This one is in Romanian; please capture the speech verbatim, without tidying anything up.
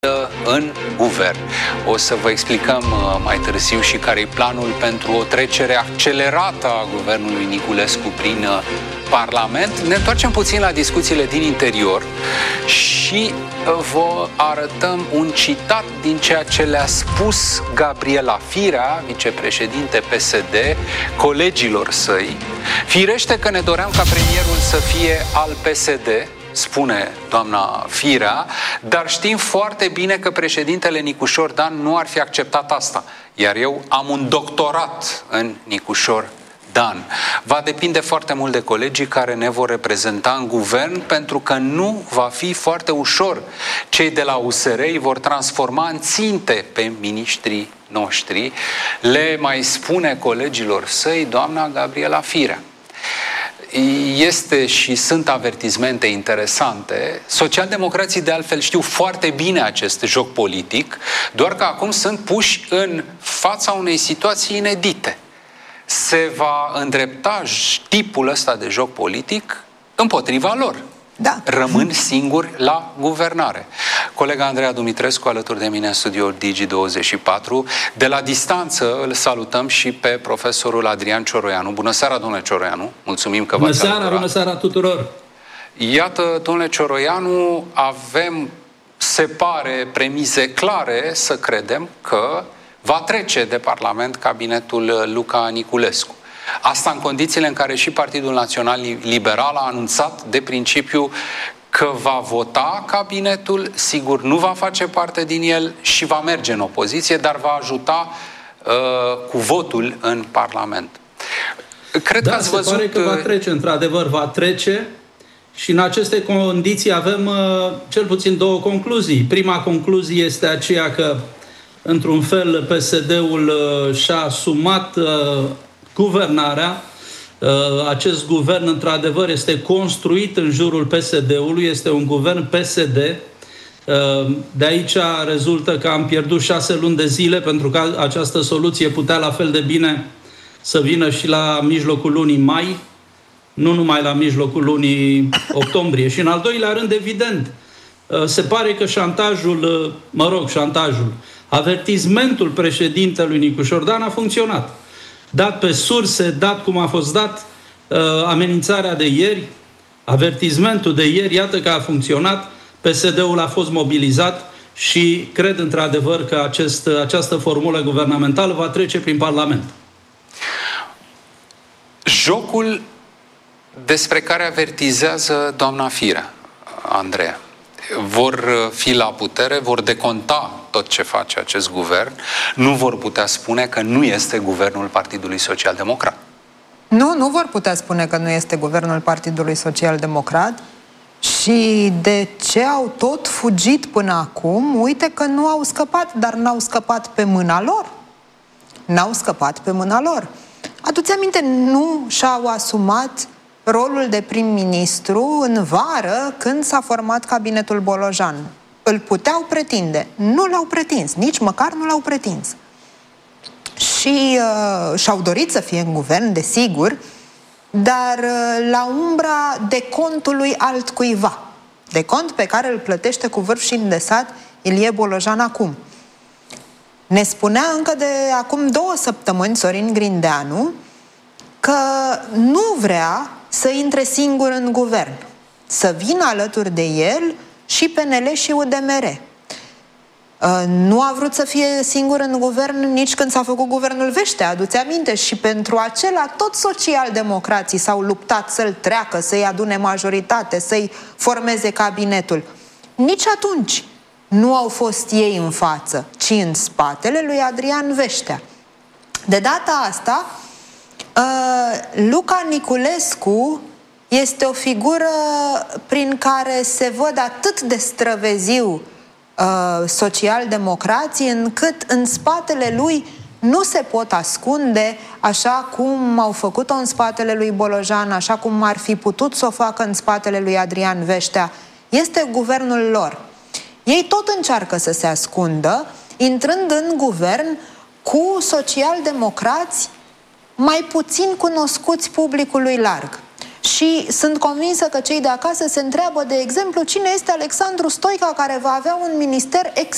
în guvern. O să vă explicăm mai târziu și care e planul pentru o trecere accelerată a guvernului Niculescu prin Parlament. Ne întoarcem puțin la discuțiile din interior și vă arătăm un citat din ceea ce le-a spus Gabriela Firea, vicepreședinte P S D, colegilor săi. Firește că ne doream ca premierul să fie al P S D, spune doamna Firea, dar știm foarte bine că președintele Nicușor Dan nu ar fi acceptat asta. Iar eu am un doctorat în Nicușor Dan. Va depinde foarte mult de colegii care ne vor reprezenta în guvern, pentru că nu va fi foarte ușor. Cei de la U S R îi vor transforma în ținte pe miniștrii noștri, le mai spune colegilor săi doamna Gabriela Firea. Este și sunt avertizmente interesante. Socialdemocrații de altfel știu foarte bine acest joc politic, doar că acum sunt puși în fața unei situații inedite. Se va îndrepta tipul ăsta de joc politic împotriva lor. Da. Rămân singuri la guvernare. Colega Andreea Dumitrescu alături de mine în studioul Digi douăzeci și patru. De la distanță îl salutăm și pe profesorul Adrian Cioroianu. Bună seara, domnule Cioroianu. Mulțumim că v-ați alăturat. Bună seara, bună seara tuturor. Iată, domnule Cioroianu, avem, se pare, premize clare să credem că va trece de Parlament cabinetul Luca Niculescu. Asta în condițiile în care și Partidul Național Liberal a anunțat de principiu că va vota cabinetul, sigur nu va face parte din el și va merge în opoziție, dar va ajuta uh, cu votul în Parlament. Cred da, că ați se văzut... pare că va trece, într-adevăr va trece și în aceste condiții avem uh, cel puțin două concluzii. Prima concluzie este aceea că într-un fel P S D-ul uh, și-a asumat uh, guvernarea. Acest guvern, într-adevăr, este construit în jurul P S D-ului, este un guvern P S D. De aici rezultă că am pierdut șase luni de zile, pentru că această soluție putea la fel de bine să vină și la mijlocul lunii mai, nu numai la mijlocul lunii octombrie. Și în al doilea rând, evident, se pare că șantajul, mă rog, șantajul, avertismentul președintelui Nicușor Dan a funcționat. Dat pe surse, dat cum a fost dat, uh, amenințarea de ieri, avertismentul de ieri, iată că a funcționat, P S D-ul a fost mobilizat și cred într-adevăr că acest, această formulă guvernamentală va trece prin Parlament. Jocul despre care avertizează doamna Firea, Andreea, vor fi la putere, vor deconta tot ce face acest guvern, nu vor putea spune că nu este guvernul Partidului Social Democrat. Nu, nu vor putea spune că nu este guvernul Partidului Social Democrat. Și de ce au tot fugit până acum? Uite că nu au scăpat, dar n-au scăpat pe mâna lor. N-au scăpat pe mâna lor. Adu-ți aminte, nu și-au asumat rolul de prim-ministru în vară, când s-a format cabinetul Bolojan. Îl puteau pretinde. Nu l-au pretins. Nici măcar nu l-au pretins. Și uh, și-au dorit să fie în guvern, desigur, dar uh, la umbra decontului altcuiva. Decont pe care îl plătește cu vârf și îndesat Ilie Bolojan acum. Ne spunea încă de acum două săptămâni Sorin Grindeanu că nu vrea să intre singur în guvern, să vină alături de el și P N L și U D M R. Nu a vrut să fie singur în guvern nici când s-a făcut guvernul Veștea, aduți aminte, și pentru acela tot socialdemocrații s-au luptat să-l treacă, să-i adune majoritate, să-i formeze cabinetul. Nici atunci nu au fost ei în față, ci în spatele lui Adrian Veștea. De data asta, Uh, Luca Niculescu este o figură prin care se văd atât de străveziu uh, socialdemocrații, încât în spatele lui nu se pot ascunde, așa cum au făcut-o în spatele lui Bolojan, așa cum ar fi putut să o facă în spatele lui Adrian Veștea. Este guvernul lor. Ei tot încearcă să se ascundă, intrând în guvern cu socialdemocrați mai puțin cunoscuți publicului larg. Și sunt convinsă că cei de acasă se întreabă, de exemplu, cine este Alexandru Stoica, care va avea un minister extrem